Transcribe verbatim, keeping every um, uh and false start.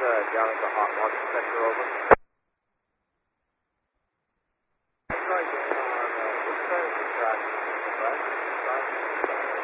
uh, down at the hot water sector, over.